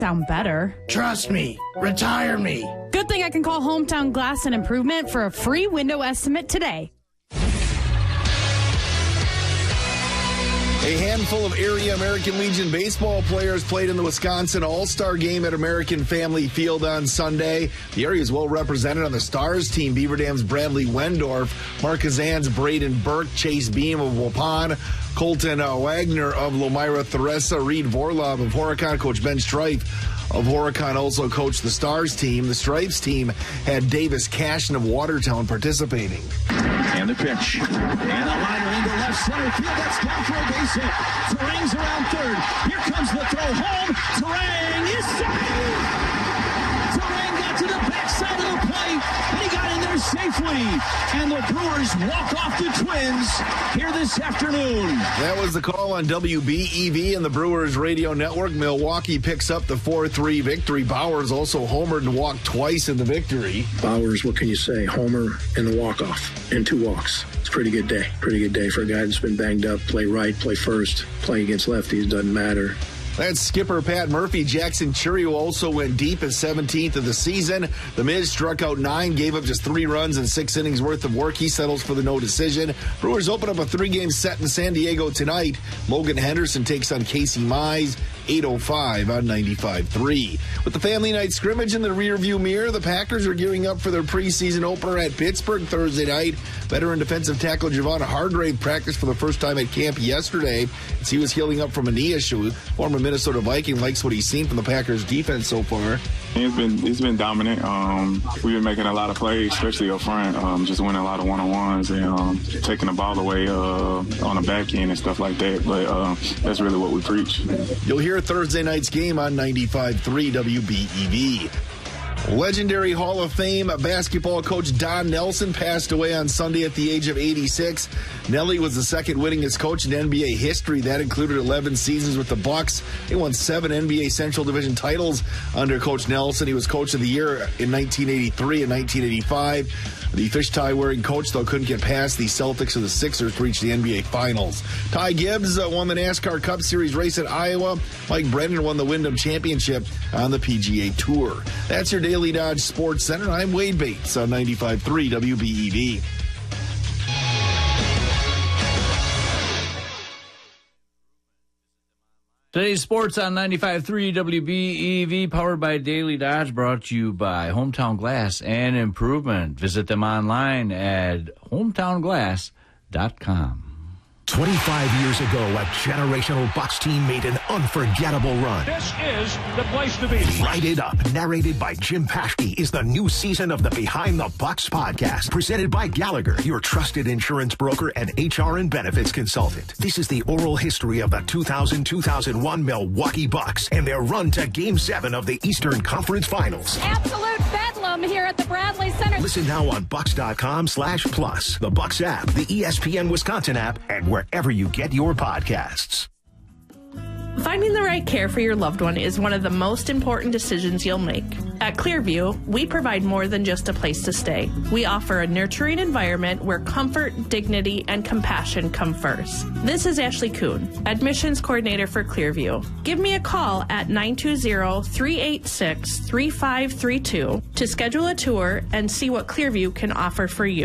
Sound better. Trust me. Retire me. Good thing I can call Hometown Glass and Improvement for a free window estimate today. A handful of area American Legion baseball players played in the Wisconsin All-Star Game at American Family Field on Sunday. The area is well represented on the Stars team. Beaver Dam's Bradley Wendorf, Mark Kazan's Braden Burke, Chase Beam of Waupun, Colton Wagner of Lomira Theresa, Reed Vorlov of Horicon, Coach Ben Strife of Horicon also coached the Stars team. The Stripes team had Davis Cashin of Watertown participating. And the pitch. And a liner into left center field. That's down for a base hit. Terang's around third. Here comes the throw home. Terang is safe. Terang got to the backside of the plate, and he got in there safely. And the Brewers walk off the Twins here this afternoon. That was the call on WBEV and the Brewers Radio Network. Milwaukee picks up the 4-3 victory. Bowers also homered and walked twice in the victory. Bowers, what can you say? Homer and the walk-off and 2 walks. It's a pretty good day. Pretty good day for a guy that's been banged up. Play right, play first. Play against lefties, doesn't matter. That's skipper Pat Murphy. Jackson Churio also went deep as 17th of the season. The Miz struck out 9, gave up just 3 runs and 6 innings worth of work. He settles for the no decision. Brewers open up a 3-game set in San Diego tonight. Logan Henderson takes on Casey Mize. 8:05 on 95.3. With the family night scrimmage in the rearview mirror, the Packers are gearing up for their preseason opener at Pittsburgh Thursday night. Veteran defensive tackle Javon Hargrave practiced for the first time at camp yesterday as he was healing up from a knee issue. Former Minnesota Viking likes what he's seen from the Packers defense so far. He's been dominant. We've been making a lot of plays, especially up front, just winning a lot of one-on-ones and taking the ball away on the back end and stuff like that. But that's really what we preach. You'll hear Thursday night's game on 95.3 WBEV. Legendary Hall of Fame basketball coach Don Nelson passed away on Sunday at the age of 86. Nelly was the second winningest coach in NBA history. That included 11 seasons with the Bucks. He won 7 NBA Central Division titles under Coach Nelson. He was Coach of the Year in 1983 and 1985. The fish tie wearing coach, though, couldn't get past the Celtics or the Sixers to reach the NBA Finals. Ty Gibbs won the NASCAR Cup Series race at Iowa. Mike Brennan won the Wyndham Championship on the PGA Tour. That's your Daily Dodge Sports Center. I'm Wade Bates on 95.3 WBEV. Today's sports on 95.3 WBEV, powered by Daily Dodge, brought to you by Hometown Glass and Improvement. Visit them online at hometownglass.com. 25 years ago, a generational Bucks team made an unforgettable run. This is the place to be. Light It Up, narrated by Jim Paschke, is the new season of the Behind the Bucks podcast, presented by Gallagher, your trusted insurance broker and HR and benefits consultant. This is the oral history of the 2000-2001 Milwaukee Bucks and their run to Game 7 of the Eastern Conference Finals. Absolute bedlam here at the Bradley Center. Listen now on Bucks.com/plus, the Bucks app, the ESPN Wisconsin app, and wherever you get your podcasts. Finding the right care for your loved one is one of the most important decisions you'll make. At Clearview, we provide more than just a place to stay. We offer a nurturing environment where comfort, dignity, and compassion come first. This is Ashley Kuhn, Admissions Coordinator for Clearview. Give me a call at 920-386-3532 to schedule a tour and see what Clearview can offer for you.